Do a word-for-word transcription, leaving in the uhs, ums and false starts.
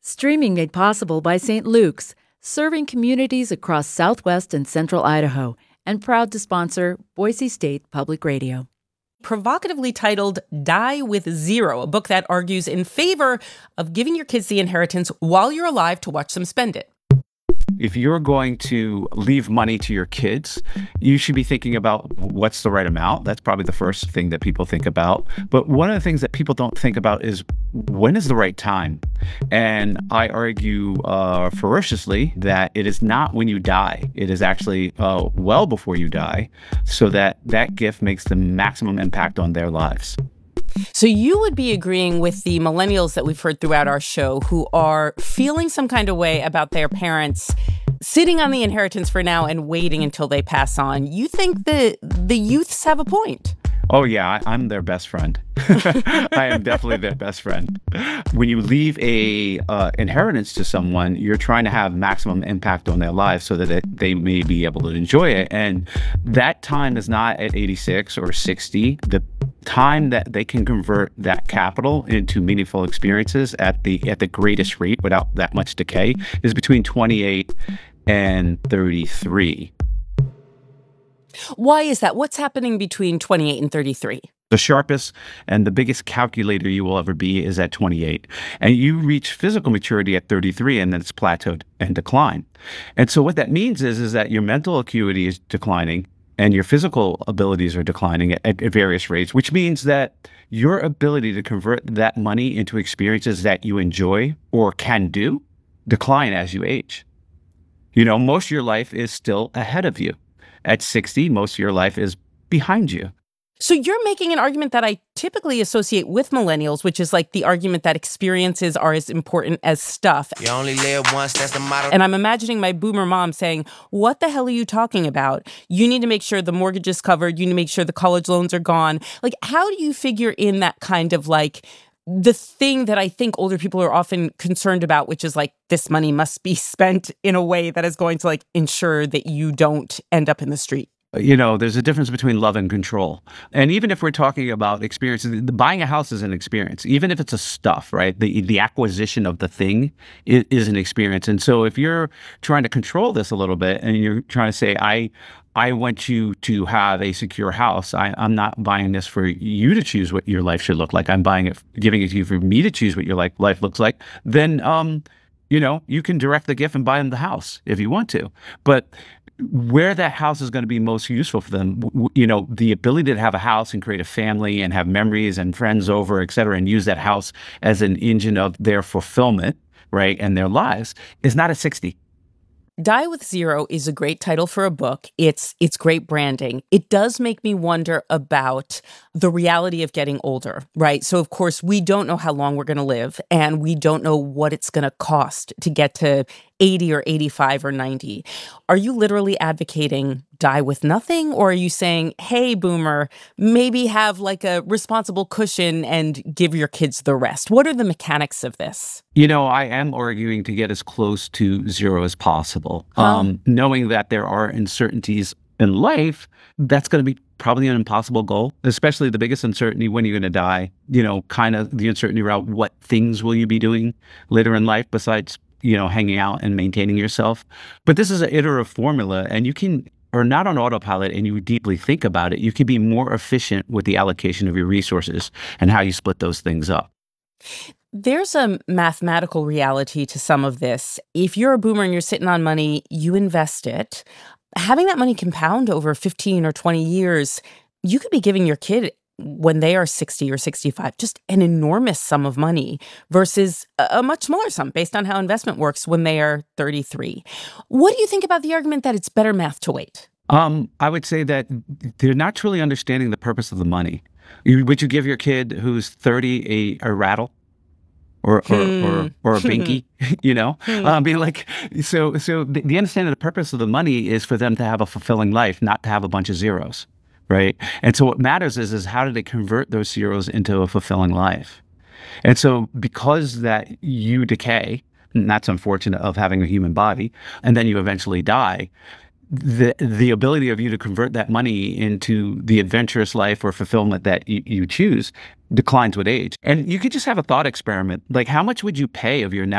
Streaming made possible by Saint Luke's, serving communities across southwest and central Idaho, and proud to sponsor Boise State Public Radio. Provocatively titled Die with Zero, a book that argues in favor of giving your kids the inheritance while you're alive to watch them spend it. If you're going to leave money to your kids, you should be thinking about what's the right amount. That's probably the first thing that people think about. But one of the things that people don't think about is when is the right time? And I argue uh, ferociously that it is not when you die. It is actually uh, well before you die, so that that gift makes the maximum impact on their lives. So you would be agreeing with the millennials that we've heard throughout our show who are feeling some kind of way about their parents sitting on the inheritance for now and waiting until they pass on. You think that the youths have a point? Oh, yeah, I, I'm their best friend. I am definitely their best friend. When you leave a uh, inheritance to someone, you're trying to have maximum impact on their lives so that it, they may be able to enjoy it. And that time is not at eighty-six or sixty. The time that they can convert that capital into meaningful experiences at the at the greatest rate without that much decay is between twenty-eight and thirty-three. Why is that? What's happening between twenty-eight and thirty-three? The sharpest and the biggest calculator you will ever be is at twenty-eight. And you reach physical maturity at thirty-three, and then it's plateaued and decline. And so what that means is, is that your mental acuity is declining and your physical abilities are declining at, at various rates, which means that your ability to convert that money into experiences that you enjoy or can do decline as you age. You know, most of your life is still ahead of you. At sixty, most of your life is behind you. So you're making an argument that I typically associate with millennials, which is like the argument that experiences are as important as stuff. You only live once, that's the motto. And I'm imagining my boomer mom saying, what the hell are you talking about? You need to make sure the mortgage is covered. You need to make sure the college loans are gone. Like, how do you figure in that kind of like the thing that I think older people are often concerned about, which is like this money must be spent in a way that is going to like ensure that you don't end up in the street? You know, there's a difference between love and control. And even if we're talking about experiences, buying a house is an experience, even if it's a stuff, right? The the acquisition of the thing is, is an experience. And so if you're trying to control this a little bit and you're trying to say, I I want you to have a secure house. I, I'm not buying this for you to choose what your life should look like. I'm buying it, giving it to you for me to choose what your life, life looks like. Then, um, you know, you can direct the gift and buy them the house if you want to. But where that house is going to be most useful for them, you know, the ability to have a house and create a family and have memories and friends over, et cetera, and use that house as an engine of their fulfillment, right, and their lives is not at sixty. Die with Zero is a great title for a book. It's it's great branding. It does make me wonder about the reality of getting older, right? So, of course, we don't know how long we're going to live, and we don't know what it's going to cost to get to eighty or eighty-five or ninety. Are you literally advocating die with nothing? Or are you saying, hey, boomer, maybe have like a responsible cushion and give your kids the rest? What are the mechanics of this? You know, I am arguing to get as close to zero as possible, Huh? um, knowing that there are uncertainties in life. That's going to be probably an impossible goal, especially the biggest uncertainty when you're going to die, you know, kind of the uncertainty around what things will you be doing later in life besides, you know, hanging out and maintaining yourself. But this is an iterative formula, and you can, or not on autopilot, and you deeply think about it, you can be more efficient with the allocation of your resources and how you split those things up. There's a mathematical reality to some of this. If you're a boomer and you're sitting on money, you invest it. Having that money compound over fifteen or twenty years, you could be giving your kid, when they are sixty or sixty-five, just an enormous sum of money versus a, a much smaller sum based on how investment works when they are thirty-three. What do you think about the argument that it's better math to wait? Um, I would say that they're not truly understanding the purpose of the money. You, would you give your kid who's thirty a, a rattle? Or or, Hmm. or or a binky, you know, Hmm. um, be like, so so the, the understanding of the purpose of the money is for them to have a fulfilling life, not to have a bunch of zeros, right? And so what matters is is how do they convert those zeros into a fulfilling life? And so because that you decay, and that's unfortunate of having a human body, and then you eventually die, the the ability of you to convert that money into the adventurous life or fulfillment that you, you choose declines with age. And you could just have a thought experiment. Like, how much would you pay of your net